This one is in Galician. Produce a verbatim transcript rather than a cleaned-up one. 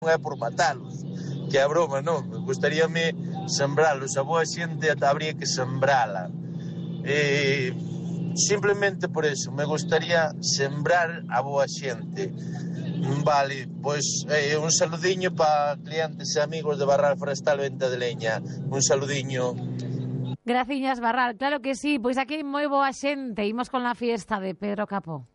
é por matalos, que é a broma, non? Me gustaríame sembralos, a boa xente habría que sembrala. E simplemente por eso, me gustaría sembrar a boa xente. Vale, pois eh, un saludiño para clientes e amigos de Barral Forestal Venta de Leña. Un saludiño. Graciñas, Barral, claro que sí, pois aquí moi boa xente. Imos con la fiesta de Pedro Capó.